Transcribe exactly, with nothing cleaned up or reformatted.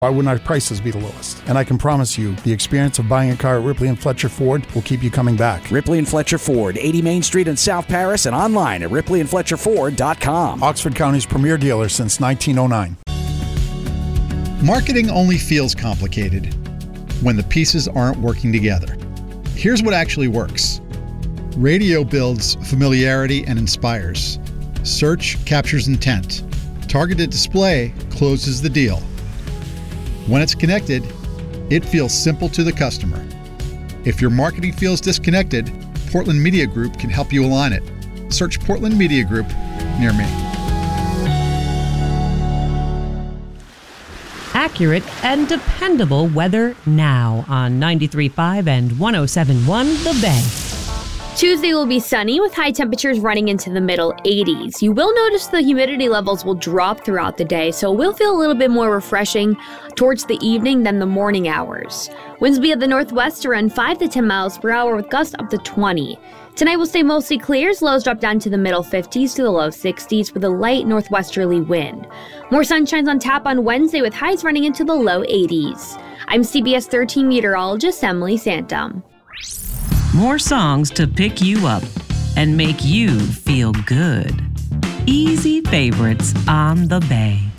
Why wouldn't our prices be the lowest? And I can promise you, the experience of buying a car at Ripley and Fletcher Ford will keep you coming back. Ripley and Fletcher Ford, eighty Main Street in South Paris, and online at ripley and fletcher ford dot com. Oxford County's premier dealer since nineteen oh nine. Marketing only feels complicated when the pieces aren't working together. Here's what actually works. Radio builds familiarity and inspires. Search captures intent. Targeted display closes the deal. When it's connected, it feels simple to the customer. If your marketing feels disconnected, Portland Media Group can help you align it. Search Portland Media Group near me. Accurate and dependable weather now on ninety-three point five and one oh seven point one The Bay. Tuesday will be sunny with high temperatures running into the middle eighties. You will notice the humidity levels will drop throughout the day, so it will feel a little bit more refreshing towards the evening than the morning hours. Winds will be at the northwest around five to ten miles per hour with gusts up to twenty. Tonight will stay mostly clear as lows drop down to the middle fifties to the low sixties with a light northwesterly wind. More sunshines on tap on Wednesday with highs running into the low eighties. I'm C B S thirteen meteorologist Emily Santum. More songs to pick you up and make you feel good. Easy favorites on The Bay.